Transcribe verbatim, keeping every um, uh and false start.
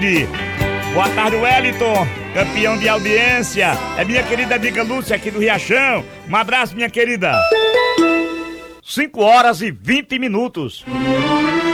Boa tarde, Wellington, campeão de audiência. É minha querida amiga Lúcia aqui do Riachão. Um abraço, minha querida. cinco horas e vinte minutos.